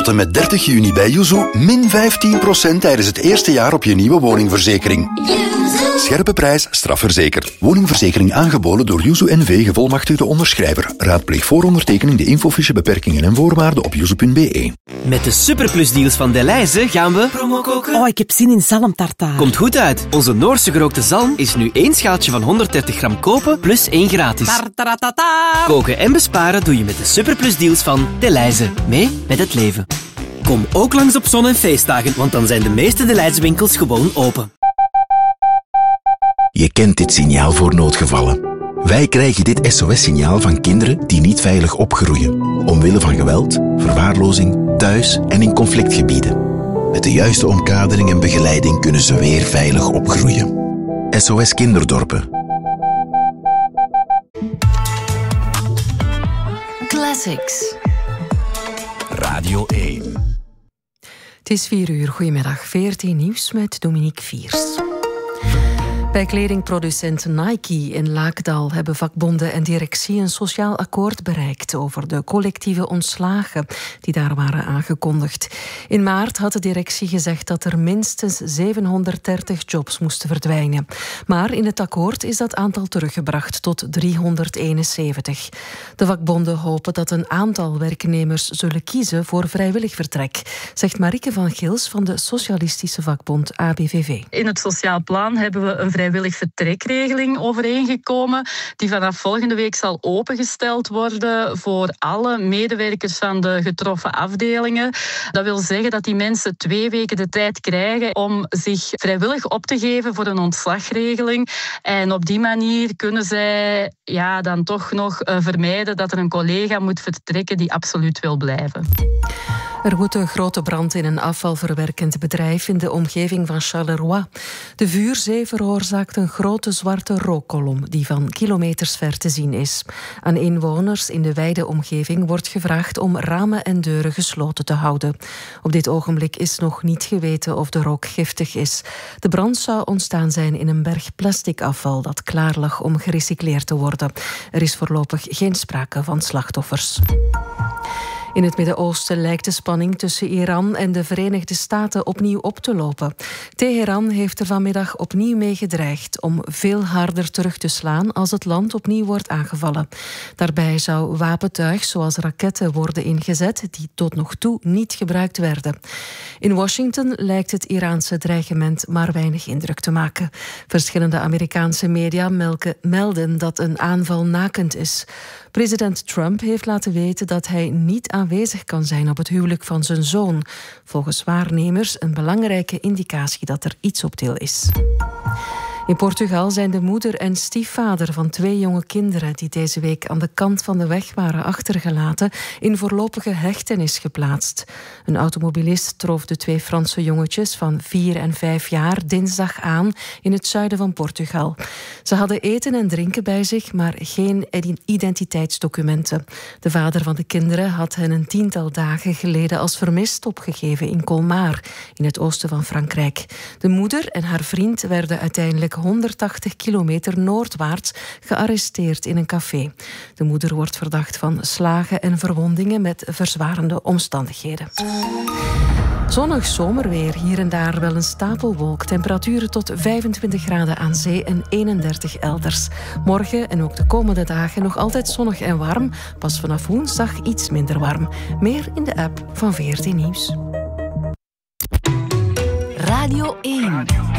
Tot en met 30 juni bij Yuzu min 15% tijdens het eerste jaar op je nieuwe woningverzekering. Scherpe prijs, strafverzekerd. Woningverzekering aangeboden door Yuzu NV, gevolmachtigde onderschrijver. Raadpleeg voor ondertekening de infofiche, beperkingen en voorwaarden op yuzu.be. Met de superplusdeals van Delhaize gaan we promo koken. Oh, ik heb zin in zalmtartaar. Komt goed uit. Onze Noorse gerookte zalm is nu 1 schaaltje van 130 gram kopen plus 1 gratis. Tartaratata. Koken en besparen doe je met de superplusdeals van Delhaize. Mee met het leven. Kom ook langs op zon- en feestdagen, want dan zijn de meeste Delhaize winkels gewoon open. Je kent dit signaal voor noodgevallen. Wij krijgen dit SOS-signaal van kinderen die niet veilig opgroeien. Omwille van geweld, verwaarlozing, thuis en in conflictgebieden. Met de juiste omkadering en begeleiding kunnen ze weer veilig opgroeien. SOS Kinderdorpen. Classics. Radio 1. Het is 4:00. Goedemiddag. VRT Nieuws met Dominique Viers. Bij kledingproducent Nike in Laakdal hebben vakbonden en directie een sociaal akkoord bereikt over de collectieve ontslagen die daar waren aangekondigd. In maart had de directie gezegd dat er minstens 730 jobs moesten verdwijnen. Maar in het akkoord is dat aantal teruggebracht tot 371. De vakbonden hopen dat een aantal werknemers zullen kiezen voor vrijwillig vertrek, zegt Marieke van Gils van de socialistische vakbond ABVV. In het sociaal plan hebben we een vrijwillig vertrekregeling overeengekomen die vanaf volgende week zal opengesteld worden voor alle medewerkers van de getroffen afdelingen. Dat wil zeggen dat die mensen 2 weken de tijd krijgen om zich vrijwillig op te geven voor een ontslagregeling. En op die manier kunnen zij dan toch nog vermijden dat er een collega moet vertrekken die absoluut wil blijven. Er woedt een grote brand in een afvalverwerkend bedrijf in de omgeving van Charleroi. De vuurzee veroorzaakt een grote zwarte rookkolom die van kilometers ver te zien is. Aan inwoners in de wijde omgeving wordt gevraagd om ramen en deuren gesloten te houden. Op dit ogenblik is nog niet geweten of de rook giftig is. De brand zou ontstaan zijn in een berg plastic afval dat klaar lag om gerecycleerd te worden. Er is voorlopig geen sprake van slachtoffers. In het Midden-Oosten lijkt de spanning tussen Iran en de Verenigde Staten opnieuw op te lopen. Teheran heeft er vanmiddag opnieuw mee gedreigd om veel harder terug te slaan als het land opnieuw wordt aangevallen. Daarbij zou wapentuig zoals raketten worden ingezet die tot nog toe niet gebruikt werden. In Washington lijkt het Iraanse dreigement maar weinig indruk te maken. Verschillende Amerikaanse media melden dat een aanval nakend is. President Trump heeft laten weten dat hij niet aanwezig kan zijn op het huwelijk van zijn zoon. Volgens waarnemers een belangrijke indicatie dat er iets op til is. In Portugal zijn de moeder en stiefvader van 2 jonge kinderen die deze week aan de kant van de weg waren achtergelaten in voorlopige hechtenis geplaatst. Een automobilist trof de 2 Franse jongetjes van 4 en 5 jaar dinsdag aan in het zuiden van Portugal. Ze hadden eten en drinken bij zich, maar geen identiteitsdocumenten. De vader van de kinderen had hen een 10-tal dagen geleden als vermist opgegeven in Colmar, in het oosten van Frankrijk. De moeder en haar vriend werden uiteindelijk 180 kilometer noordwaarts gearresteerd in een café. De moeder wordt verdacht van slagen en verwondingen met verzwarende omstandigheden. Zonnig zomerweer, hier en daar wel een stapelwolk. Temperaturen tot 25 graden aan zee en 31 elders. Morgen en ook de komende dagen nog altijd zonnig en warm. Pas vanaf woensdag iets minder warm. Meer in de app van VRT Nieuws. Radio 1.